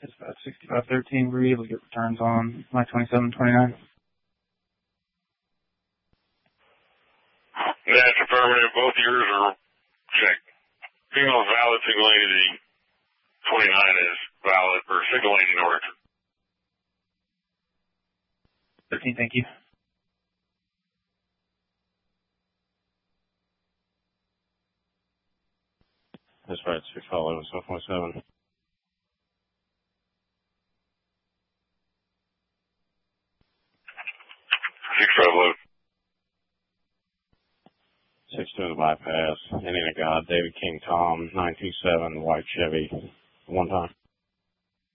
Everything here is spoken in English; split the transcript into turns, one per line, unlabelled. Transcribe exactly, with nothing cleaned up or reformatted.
It's about sixty-five thirteen. Were you able to get returns on my twenty-seven twenty-nine?
That's affirmative. Both yours are checked. Female is valid. Single lady, the twenty-nine is valid for single lady North.
thirteen, thank you.
That's right, six five eleven, seven point seven.
six five eleven.
six two in the bypass. Indiana God, David King Tom, nine two seven, white Chevy. One time.